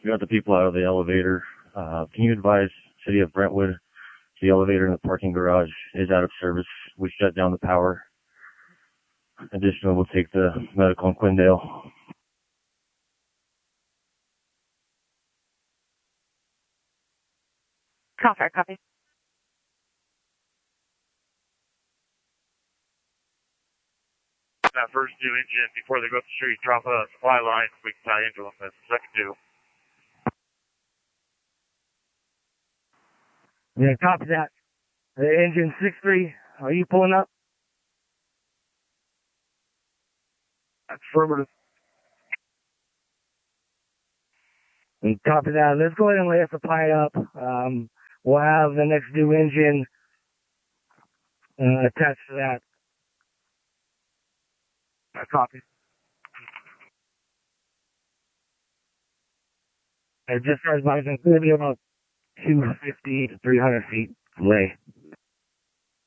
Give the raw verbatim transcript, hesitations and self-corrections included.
We got the people out of the elevator. Uh, can you advise City of Brentwood the elevator in the parking garage is out of service? We shut down the power. Additionally, we'll take the medical in Quindale. Copy, copy. That first new engine, before they go up the street, drop a supply line so we can tie into them. That's the second two. Yeah, copy that. The engine six three, are you pulling up? Affirmative. And copy that. Let's go ahead and lay a supply up. Um, we'll have the next new engine uh, attached to that. I copy. I just started by it's going to be about two fifty to three hundred feet lay.